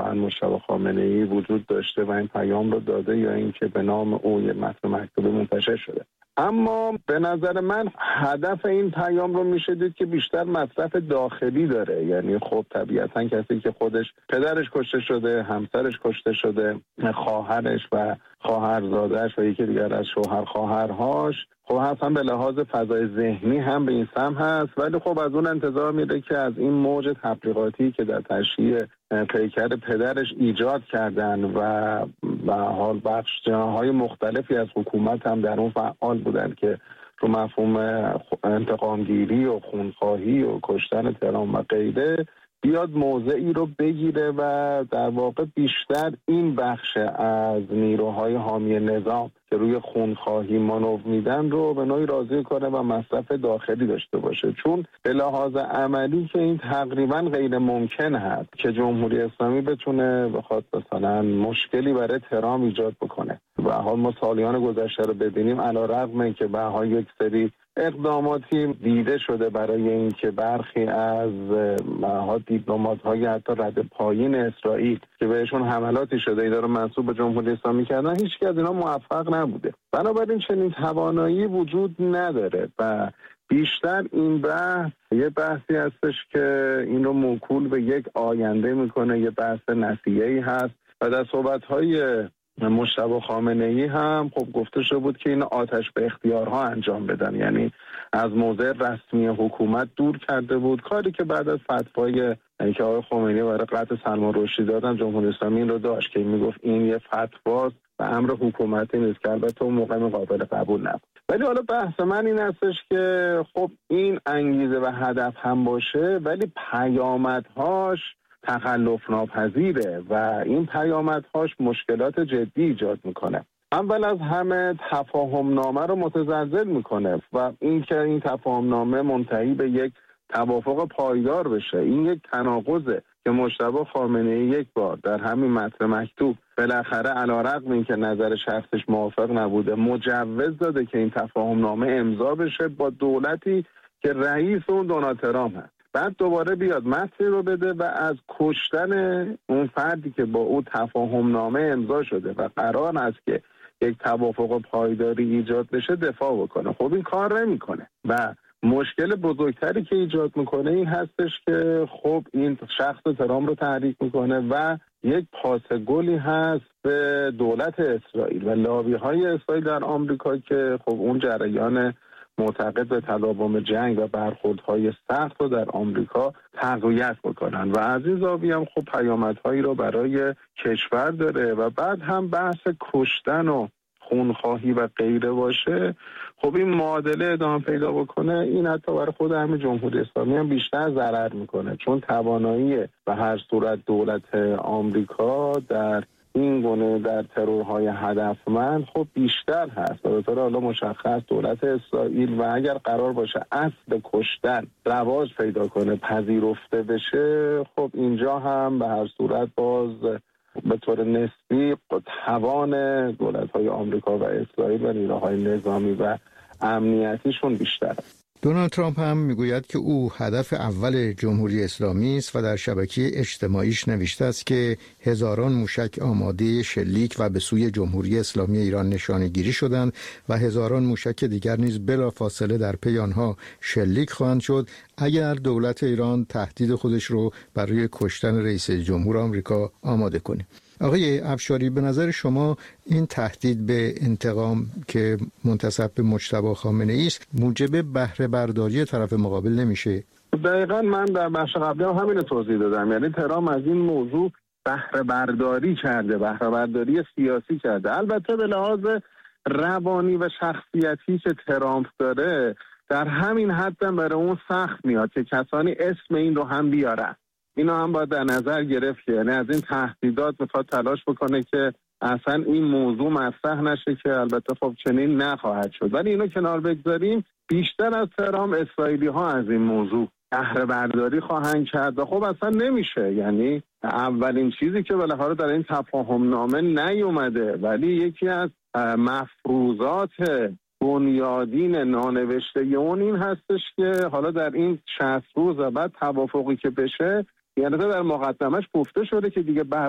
واقعا مجتبی خامنه‌ای وجود داشته و این پیام رو داده یا اینکه به نام او یه متن مکتوبی منتشر شده. اما به نظر من هدف این پیام رو میشه دید که بیشتر مصرف داخلی داره. یعنی خب طبیعتا کسی که خودش پدرش کشته شده، همسرش کشته شده، خواهرش و خواهرزاده‌اش و یکی دیگر از شوهر خواهرهاش خب هم به لحاظ فضای ذهنی هم به این سم هست، ولی خب از اون انتظار میره که از این موج تبلیغاتی که در تشییع پیکر پدرش ایجاد کردن و به حال بخش جناح‌های مختلفی از حکومت هم در اون فعال بودن که رو مفهوم انتقامگیری و خونخواهی و کشتن ترام و غیره بیاد موضعی رو بگیره و در واقع بیشتر این بخش از نیروهای حامی نظام که روی خونخواهی مانور میدن رو به نوعی راضی کنه و مصرف داخلی داشته باشه. چون به لحاظ عملی که این تقریبا غیر ممکن هست که جمهوری اسلامی بتونه بخواد مثلا مشکلی برای ترام ایجاد بکنه. و حال ما سالیان گذشته رو ببینیم علیرغم اینکه به ها یک سری اقداماتی دیده شده برای اینکه برخی از دیپلمات‌های حتی رد پایین اسرائیل که بهشون حملاتی شده اینا رو منسوب به جمهوری اسلامی کردن، هیچ کی از اینا موفق نبوده. بنابراین چنین توانایی وجود نداره و بیشتر این بحث یه بحثی هستش که این رو موکول به یک آینده میکنه، یه بحث نسیه‌ای هست و در صحبت‌های مجتبی خامنه‌ای هم خب گفته شده بود که این آتش به اختیارها انجام بدن، یعنی از موضع رسمی حکومت دور کرده بود، کاری که بعد از فتوای اینکه آقای خمینی برای قتل سلمان رشدی دادن جمهوری اسلامی این رو داشت که میگفت این یه فتواست و امر حکومتی نیست که البته اون موقع قابل قبول نبود. ولی حالا بحث من این هستش که خب این انگیزه و هدف هم باشه ولی پیامدهاش تخلف ناپذیره و این پیامدهاش مشکلات جدی ایجاد میکنه. اول از همه تفاهم نامه رو متزلزل میکنه و اینکه این تفاهم نامه منتهی به یک توافق پایدار بشه، این یک تناقضه که مجتبی خامنه‌ای یک بار در همین متن مکتوب بالاخره علیرغم اینکه نظر شخصش موافق نبوده مجوز داده که این تفاهم نامه امضا بشه با دولتی که رئیس اون دونالد ترامپ هست. بعد دوباره بیاد متنی رو بده و از کشتن اون فردی که با او تفاهم نامه امضا شده و قرار است که یک توافق پایداری ایجاد بشه دفاع بکنه. خب این کار نمیکنه و مشکل بزرگتری که ایجاد میکنه این هستش که خب این شخص ترامپ رو تحریک میکنه و یک پاسگلی هست به دولت اسرائیل و لابی‌های اسرائیل در آمریکا که خب اون جریان معتقد به تداوم جنگ و برخوردهای سخت رو در آمریکا تقویت بکنن و از این زاویه هم خب پیامدهایی رو برای کشور داره و بعد هم بحث کشتن و خونخواهی و غیره باشه. خب این معادله ادامه پیدا بکنه، این حتی برای خود همین جمهوری اسلامی هم بیشتر ضرر میکنه، چون توانایی به هر صورت دولت آمریکا در این گونه در ترورهای هدفمند خب بیشتر هست. به طور حالا مشخص دولت اسرائیل و اگر قرار باشه اصل کشتن رواج پیدا کنه، پذیرفته بشه، خب اینجا هم به هر صورت باز به طور نسبی توان دولت‌های آمریکا و اسرائیل و نیروهای نظامی و امنیتیشون بیشتره. دونالد ترامپ هم میگوید که او هدف اول جمهوری اسلامی است و در شبکه اجتماعیش نوشته است که هزاران موشک آماده شلیک و به سوی جمهوری اسلامی ایران نشانه‌گیری شدند و هزاران موشک دیگر نیز بلافاصله در پی آنها شلیک خواهند شد اگر دولت ایران تهدید خودش رو برای کشتن رئیس جمهور آمریکا آماده کنه. آقای افشاری، به نظر شما این تهدید به انتقام که منتسب به مجتبی خامنه‌ای است موجب بهره برداری طرف مقابل نمیشه؟ دقیقاً من در بخش قبلی هم همین توضیح دادم، یعنی ترامپ از این موضوع بهره برداری کرده، بهره برداری سیاسی کرده. البته به لحاظ روانی و شخصیتی که ترامپ داره در همین حد هم برای اون سخت میاد که کسانی اسم این رو هم بیارن. اینو هم باید در نظر گرفت که یعنی از این تهدیدات میخواد تلاش بکنه که اصلا این موضوع مطرح نشه که البته خب چنین نخواهد شد. ولی اینو کنار بگذاریم، بیشتر از ترامپ اسرائیلی ها از این موضوع بهره برداری خواهند کرد و خب اصلا نمیشه. یعنی اولین چیزی که بالاخره در این تفاهم نامه نیومده ولی یکی از مفروضات بنیادین نانوشته اون این هستش که حالا در این 60 روز بعد توافقی که بشه، یعنی در مقدمش گفته شده که دیگه